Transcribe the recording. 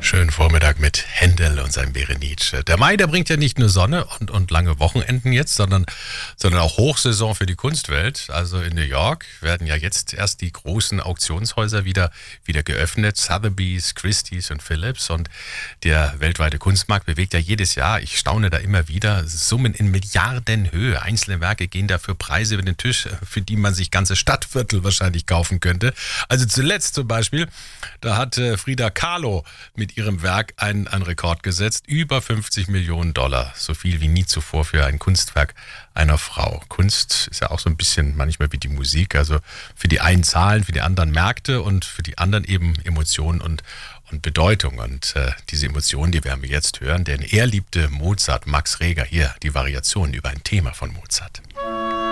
Schönen Vormittag mit Händel und seinem Berenice. Der Mai, der bringt ja nicht nur Sonne und lange Wochenenden jetzt, sondern auch Hochsaison für die Kunstwelt. Also in New York werden ja jetzt erst die großen Auktionshäuser wieder geöffnet. Sotheby's, Christie's und Phillips. Und der weltweite Kunstmarkt bewegt ja jedes Jahr, ich staune da immer wieder, Summen in Milliardenhöhe. Einzelne Werke gehen da für Preise über den Tisch, für die man sich ganze Stadtviertel wahrscheinlich kaufen könnte. Also zuletzt zum Beispiel, da hat Frida Kahlo mit ihrem Werk einen Rekord gesetzt. Über 50 Millionen Dollar. So viel wie nie zuvor für ein Kunstwerk einer Frau. Kunst ist ja auch so ein bisschen manchmal wie die Musik. Also für die einen Zahlen, für die anderen Märkte und für die anderen eben Emotionen und Bedeutung. Und diese Emotionen, die werden wir jetzt hören, denn er liebte Mozart. Max Reger, hier die Variation über ein Thema von Mozart.